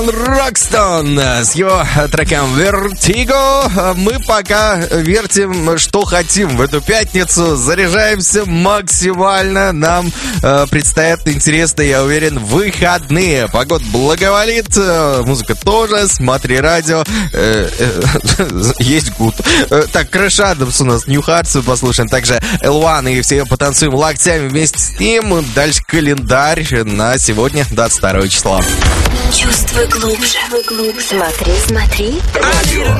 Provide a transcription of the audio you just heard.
Рокстон с его треком Vertigo. Мы пока вертим, что хотим в эту пятницу. Заряжаемся максимально. Нам предстоят интересные, я уверен, выходные. Погода благоволит, музыка тоже. Смотри радио. Есть гуд. Так, Крэш Адамс у нас, New Hearts послушаем. Также L1 и все потанцуем локтями вместе с ним. Дальше календарь на сегодня, 22 число. Чувствуй глубже. Смотри. Радио